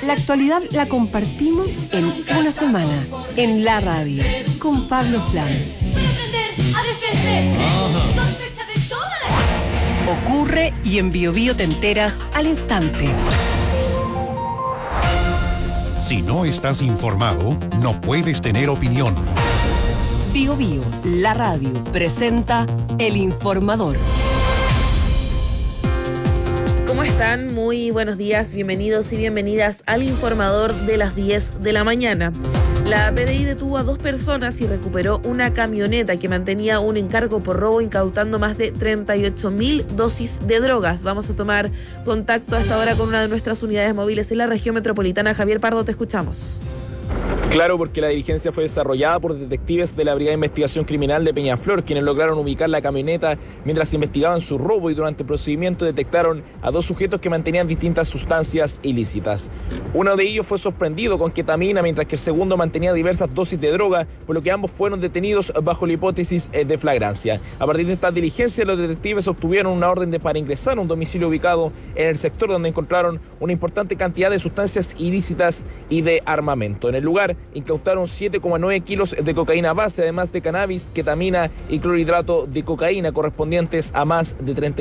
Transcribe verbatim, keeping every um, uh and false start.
La actualidad la compartimos en una semana, en la radio, con Pablo Flan. Ocurre y en Bio Bio te enteras al instante. Si no estás informado, no puedes tener opinión. Bio Bio, la radio, presenta El Informador. ¿Cómo están? Muy buenos días, bienvenidos y bienvenidas al Informador de las diez de la mañana. La P D I detuvo a dos personas y recuperó una camioneta que mantenía un encargo por robo, incautando más de treinta y ocho mil dosis de drogas. Vamos a tomar contacto a esta hora con una de nuestras unidades móviles en la región metropolitana. Javier Pardo, te escuchamos. Claro, porque la diligencia fue desarrollada por detectives de la Brigada de Investigación Criminal de Peñaflor, quienes lograron ubicar la camioneta mientras investigaban su robo, y durante el procedimiento detectaron a dos sujetos que mantenían distintas sustancias ilícitas. Uno de ellos fue sorprendido con ketamina, mientras que el segundo mantenía diversas dosis de droga, por lo que ambos fueron detenidos bajo la hipótesis de flagrancia. A partir de esta diligencia, los detectives obtuvieron una orden de para ingresar a un domicilio ubicado en el sector, donde encontraron una importante cantidad de sustancias ilícitas y de armamento. En el lugar incautaron siete coma nueve kilos de cocaína base, además de cannabis, ketamina y clorhidrato de cocaína, correspondientes a más de treinta